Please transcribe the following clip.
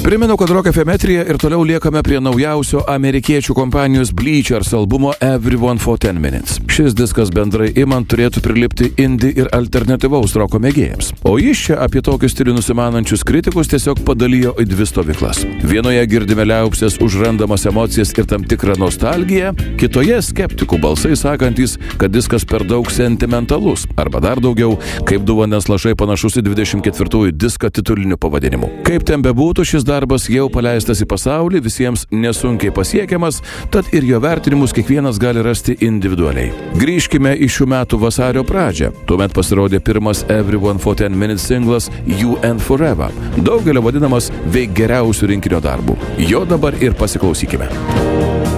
Primenu, kad Rock FM eteryje ir toliau liekame prie naujausio amerikiečių kompanijos Bleachers albumo Everyone for 10 Minutes. Šis diskas bendrai imant turėtų prilipti indie ir alternatyvaus roko mėgėjams. O jis čia apie tokį stilių nusimanančius kritikus tiesiog padalijo į dvi stovyklas. Vienoje girdime liaupsės užrandamas emocijas ir tam tikrą nostalgiją, kitoje skeptikų balsai sakantys, kad diskas per daug sentimentalus, arba dar daugiau, kaip du vandens lašai panašus į 24-ųjų diską tituliniu pavadinimu. Kaip ten bebūtų, šis darbas jau paleistas į pasaulį, visiems nesunkiai pasiekiamas, tad ir jo vertinimus kiekvienas gali rasti individualiai. Grįžkime į šių metų vasario pradžią. Tuomet pasirodė pirmas Everyone for 10 Minutes singlas You and Forever, daugelio vadinamas veik geriausių rinkinio darbų. Jo dabar ir pasiklausykime.